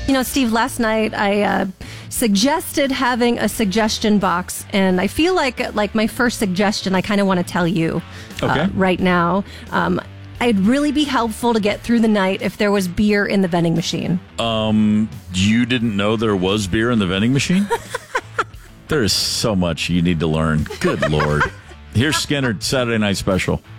Steve, last night I suggested having a suggestion box, and I feel like my first suggestion I kind of want to tell you right now. It'd really be helpful to get through the night if there was beer in the vending machine. You didn't know there was beer in the vending machine? There is so much you need to learn. Good Lord. Here's Skinner, Saturday Night Special.